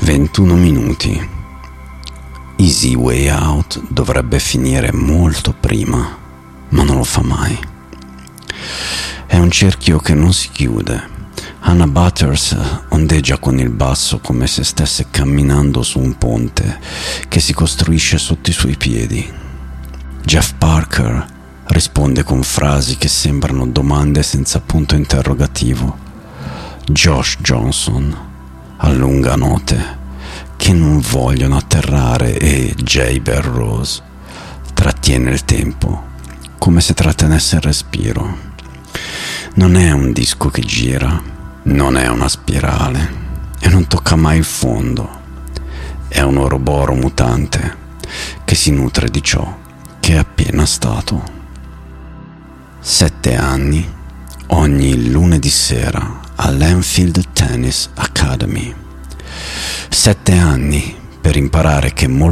21 minuti. Easy Way Out dovrebbe finire molto prima, ma non lo fa mai. È un cerchio che non si chiude. Hannah Butters ondeggia con il basso come se stesse camminando su un ponte che si costruisce sotto i suoi piedi. Jeff Parker risponde con frasi che sembrano domande senza punto interrogativo. Josh Johnson allunga note che non vogliono atterrare e Jay Belrose trattiene il tempo come se trattenesse il respiro. Non è un disco che gira, non è una spirale e non tocca mai il fondo. È un oroboro mutante che si nutre di ciò che è appena stato. 7 anni ogni lunedì sera all'Enfield Tennis Academy. 7 anni per imparare che